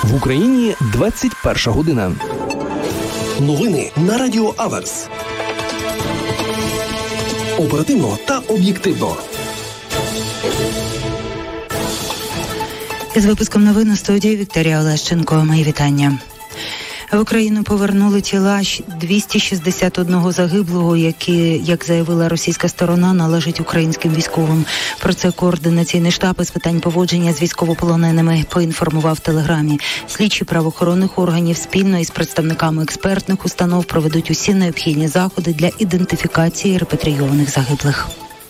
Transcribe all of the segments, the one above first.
В Україні 21 година. Новини на Радіо Аверс. Оперативно та об'єктивно. Із випуском новин у студії Вікторія Олещенко. Мої вітання. В Україну повернули тіла 261 загиблого, які, як заявила російська сторона, належать українським військовим. Про це координаційний штаб із питань поводження з військовополоненими поінформував в Телеграмі. Слідчі правоохоронних органів спільно із представниками експертних установ проведуть усі необхідні заходи для ідентифікації репатрійованих загиблих.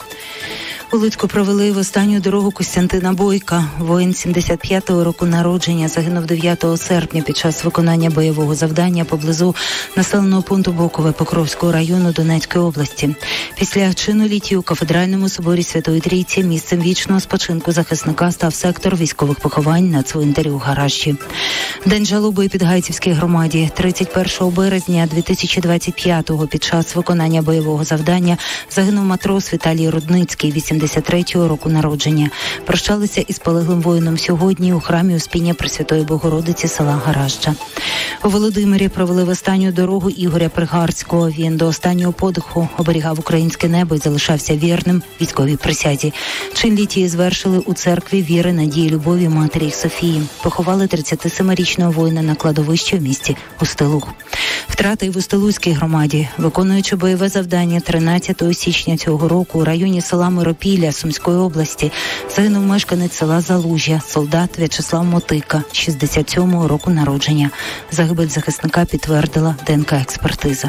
У Луцьку провели в останню дорогу Костянтина Бойка. Воїн 75-го року народження загинув 9 серпня під час виконання бойового завдання поблизу населеного пункту Бокове Покровського району Донецької області. Після чину літії у Кафедральному соборі Святої Трійці місцем вічного спочинку захисника став сектор військових поховань на цвинтарі у Гаражі. День жалоби Підгайцівській громаді. 31 березня 2025-го під час виконання бойового завдання загинув матрос Віталій Рудницький, 83-го року народження. Прощалися із полеглим воїном сьогодні у храмі Успіння Пресвятої Богородиці села Гаражча. У Володимирі провели в останню дорогу Ігоря Пригарського. Він до останнього подиху оберігав українське небо і залишався вірним військовій присязі. Чин літії звершили у церкві віри, надії, любові Матері Софії. Поховали 37-річного воїна на кладовищі в місті Устилух. Втрати в Устилуцькій громаді. Виконуючи бойове завдання 13 січня цього року у районі села Миропілля Сумської області загинув мешканець села Залужжя, солдат В'ячеслав Мотика, 67-го року народження. Загибель захисника підтвердила ДНК-експертиза.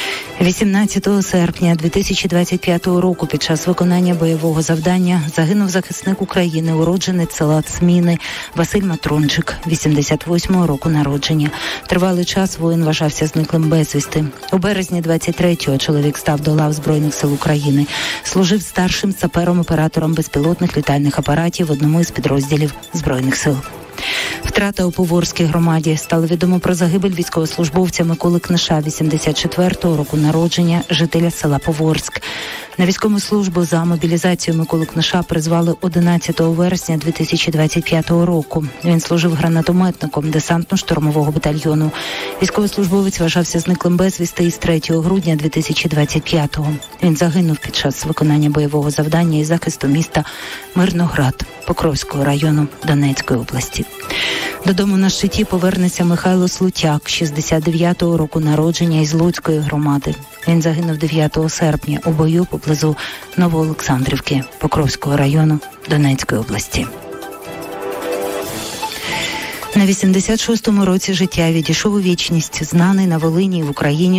18 серпня 2025 року під час виконання бойового завдання загинув захисник України, уродженець села Цміни Василь Матрончик, 88-го року народження. Тривалий час воїн вважався зниклим безвісти. У березні 23-го чоловік став до лав Збройних сил України. Служив старшим сапером-оператором безпілотних літальних апаратів в одному із підрозділів Збройних сил. Втрата у Поворській громаді. Стало відомо про загибель військовослужбовця Миколи Книша, 84-го року народження, жителя села Поворськ. На військову службу за мобілізацію Миколу Книша призвали 11 вересня 2025 року. Він служив гранатометником десантно-штурмового батальйону. Військовослужбовець вважався зниклим безвісти із 3 грудня 2025-го. Він загинув під час виконання бойового завдання і захисту міста Мирноград Покровського району Донецької області. Додому на щиті повернеться Михайло Слутяк, 69-го року народження із Луцької громади. Він загинув 9 серпня у бою поблизу Новоолександрівки Покровського району Донецької області. На 86-му році життя відійшов у вічність знаний на Волині і в Україні